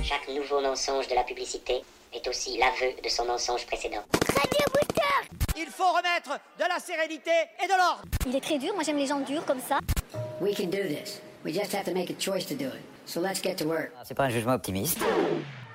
Chaque nouveau mensonge de la publicité est aussi l'aveu de son mensonge précédent. Il faut remettre de la sérénité et de l'ordre. Il est très dur, moi j'aime les gens durs comme ça. We can do this. We just have to make a choice to do it. So let's get to work. C'est pas un jugement optimiste.